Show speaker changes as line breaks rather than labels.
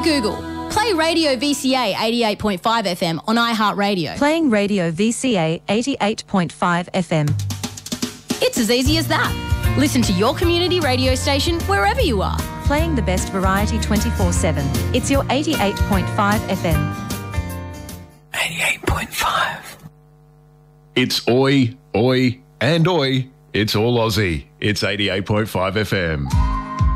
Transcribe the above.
Google, play Radio VCA 88.5 FM on iHeartRadio.
Playing Radio VCA 88.5 FM.
It's as easy as that. Listen to your community radio station wherever you are.
Playing the best variety 24/7. It's your 88.5 FM.
88.5. It's oi, oi and oi. It's all Aussie. It's 88.5 FM.